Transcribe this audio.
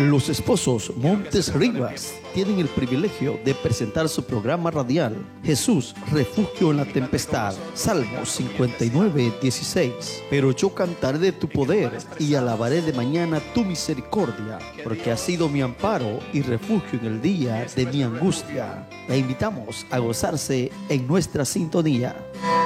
Los esposos Montes Rivas tienen el privilegio de presentar su programa radial Jesús, refugio en la tempestad, Salmos 59, 16. Pero yo cantaré de tu poder y alabaré de mañana tu misericordia, porque has sido mi amparo y refugio en el día de mi angustia. La invitamos a gozarse en nuestra sintonía.